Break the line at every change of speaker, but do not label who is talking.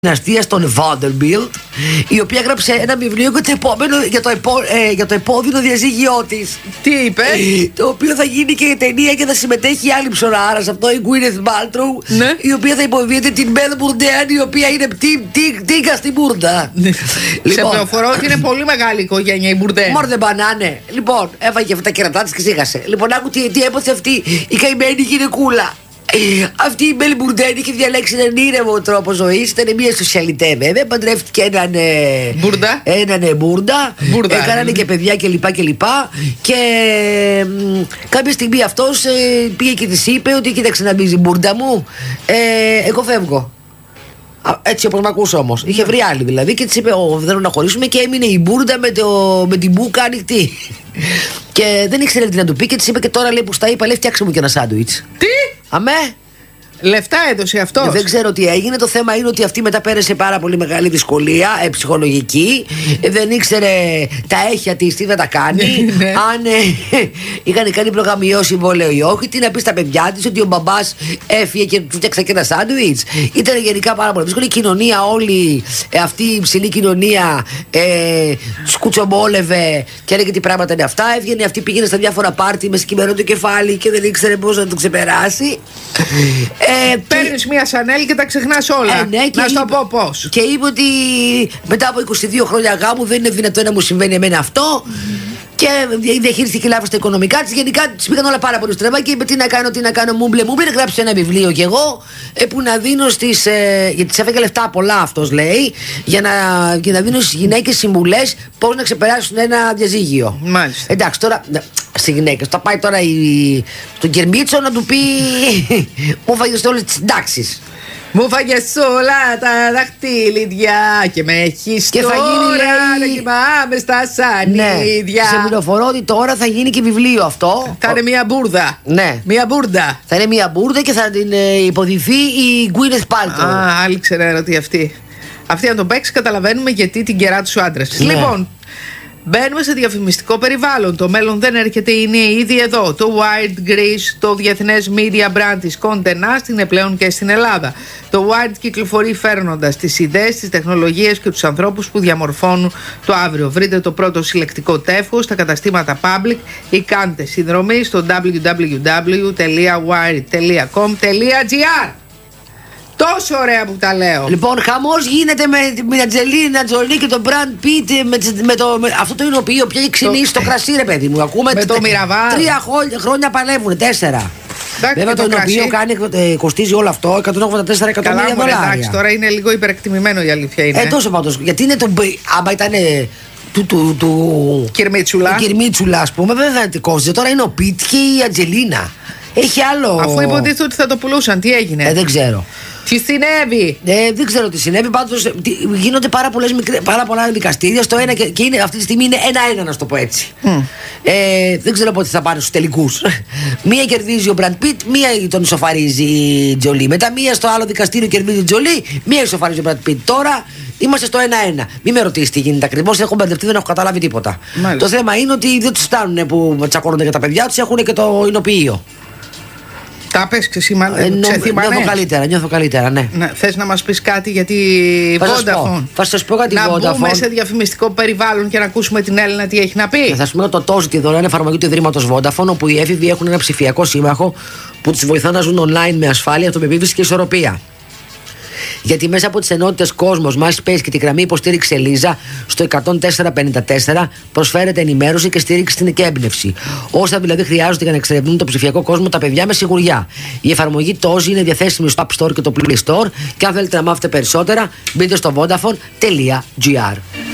Δυναστείας των Vanderbilt, η οποία έγραψε ένα βιβλίο για το επώδυνο διαζύγιό της.
Τι είπε?
Το οποίο θα γίνει και ταινία και θα συμμετέχει η άλλη ψωράρα σε αυτό, η Gwyneth Paltrow,
ναι.
Η οποία θα υποβιέται την Belle Bourdain, η οποία είναι τίγκα στην μπουρδα.
Σε πληροφορώ ότι είναι πολύ μεγάλη οικογένεια η Bourdain.
Μόρ δεν πανάνε. Λοιπόν, έφαγε αυτά τα κερατά της και σίγασε. Λοιπόν, άκου τι έπαθε αυτή η καημένη γυναικούλα. Αυτή η Belle Bourdain είχε διαλέξει έναν ήρεμο τρόπο ζωής. Ήταν μια σοσιαλιτέ βέβαια. Παντρεύτηκε έναν Μπούρντα. Κάνανε και παιδιά κλπ. Και κάποια στιγμή αυτός πήγε και της είπε ότι κοίταξε να μπει, Μπούρντα μου, εγώ φεύγω. Έτσι όπως μ' ακούς όμως. Είχε βρει άλλη δηλαδή και της είπε: θέλω να χωρίσουμε. Και έμεινε η Μπούρντα με την μπούκα ανοιχτή. Και δεν ήξερε τι να του πει και της είπε: και τώρα λέει που στα είπα, λέει φτιάξε μου και ένα σάντουιτς.
Τι?
Αμέ!
Λεφτά έδωσε αυτός.
Δεν ξέρω τι έγινε. Το θέμα είναι ότι αυτή μετά πέρασε πάρα πολύ μεγάλη δυσκολία ψυχολογική. Δεν ήξερε τα έχια της τι θα τα κάνει. Αν είχαν κάνει προγραμμιό συμβόλαιο ή όχι. Τι να πει στα παιδιά της, ότι ο μπαμπάς έφυγε και του φτιάξα και ένα σάντουιτς. Ήταν γενικά πάρα πολύ δύσκολη. Η κοινωνία όλη, αυτή η υψηλή κοινωνία, σκουτσομπόλευε και έλεγε τι πράγματα είναι αυτά. Έβγαινε αυτή, πήγαινε στα διάφορα πάρτι με σκυμμένο το κεφάλι και δεν ήξερε πώς να το ξεπεράσει.
Παίρνεις μια Σανέλ και τα ξεχνάς όλα.
Ναι,
να σου το πω πώς.
Και είπε ότι μετά από 22 χρόνια γάμου δεν είναι δυνατόν να μου συμβαίνει εμένα αυτό. Και διαχείριστηκε λάθος τα οικονομικά της. Γενικά της πήγαν όλα πάρα πολύ στραβά και είπε: τι να κάνω, μούμπλε. Γράψε ένα βιβλίο κι εγώ που να δίνω στις. Γιατί της έφεγε λεφτά πολλά, αυτός λέει, για να δίνω στις γυναίκες συμβουλές πώς να ξεπεράσουν ένα διαζύγιο.
Μάλιστα.
Εντάξει, τώρα στις γυναίκες. Θα πάει τώρα στον Κερμίτσο να του πει: μου φάγες όλες τις συντάξεις.
Μου φάγες όλα τα δαχτυλίδια και με έχεις
και
τώρα
θα γίνει,
να κοιμάμαι στα σανίδια.
Ναι, σε πληροφορώ ότι τώρα θα γίνει και βιβλίο αυτό.
Θα είναι μια μπούρδα.
Ναι.
Μια μπούρδα.
Θα είναι μια μπούρδα και θα την υποδηθεί η Gwyneth Paltrow.
Άλλη ξέρω τι αυτή. Αυτή να τον παίξει καταλαβαίνουμε γιατί την κερά του άντρα.
Ναι.
Λοιπόν, μπαίνουμε σε διαφημιστικό περιβάλλον. Το μέλλον δεν έρχεται, είναι ήδη εδώ. Το Wired Greece, το διεθνές media brand της Condé Nast, είναι πλέον και στην Ελλάδα. Το Wired κυκλοφορεί φέρνοντας τις ιδέες, τις τεχνολογίες και τους ανθρώπους που διαμορφώνουν το αύριο. Βρείτε το πρώτο συλλεκτικό τεύχος στα καταστήματα Public ή κάντε συνδρομή στο www.wired.com.gr. Τόσο ωραία που τα λέω.
Λοιπόν, χαμός γίνεται με την Αντζελίνα Τζολί και τον Μπραντ Πιτ με αυτό το εινοποιείο. Πια έχει ξυνήσει το κρασί, ρε παιδί μου. Ακούμε
με το Μιραβάλ.
3 χρόνια παλεύουν, 4. Βέβαια το εινοποιείο κοστίζει όλο αυτό 184 εκατομμύρια δολάρια.
Εντάξει, τώρα είναι λίγο υπερεκτιμημένο, η αλήθεια είναι.
Τόσο πάντως. Γιατί είναι άμα ήταν του Κυρμίτσουλα, ας πούμε, βέβαια δεν κόστιζε. Τώρα είναι ο Πιτ και η Αντζελίνα. Έχει άλλο.
Αφού υποτίθεται ότι θα το πουλούσαν, τι έγινε?
Δεν ξέρω.
Τι συνέβη?
Δεν ξέρω τι συνέβη. Πάντως γίνονται πάρα πολλά δικαστήρια στο ένα και είναι, αυτή τη στιγμή είναι 1-1, να σου το πω έτσι. Δεν ξέρω πότε θα πάνε στους τελικούς. Μία κερδίζει ο Μπραντ Πιτ, μία τον ισοφαρίζει η Τζολί. Μετά μία στο άλλο δικαστήριο κερδίζει η Τζολί, μία ισοφαρίζει ο Μπραντ Πιτ. Τώρα είμαστε στο 1-1. Μην με ρωτήσει τι γίνεται ακριβώς. Έχω μπερδευτεί, δεν έχω καταλάβει τίποτα. Μάλιστα. Το θέμα είναι ότι δεν τους φτάνουν που τσακώνονται για τα παιδιά τους, έχουν και το εινοποιείο.
Τα πες
Νιώθω καλύτερα, ναι.
Θες να μας πεις κάτι για τη Vodafone?
Θα σας πω κάτι
να
Vodafone.
Να μπούμε σε διαφημιστικό περιβάλλον και να ακούσουμε την Έλληνα τι έχει να πει.
Θα σας πω το TOZ, τη δωρεάν εφαρμογή του Ιδρύματος Vodafone, όπου οι έφηβοι έχουν ένα ψηφιακό σύμμαχο που τους βοηθά να ζουν online με ασφάλεια, αυτοπεποίθηση και ισορροπία. Γιατί μέσα από τις ενότητες Κόσμος, MySpace και τη γραμμή υποστήριξη Ελίζα στο 10454 προσφέρεται ενημέρωση και στήριξη στην εκέμπνευση. Όσα δηλαδή χρειάζονται για να εξερευνούν το ψηφιακό κόσμο τα παιδιά με σιγουριά. Η εφαρμογή TOZ είναι διαθέσιμη στο App Store και το Play Store και αν θέλετε να μάθετε περισσότερα μπείτε στο vodafone.gr.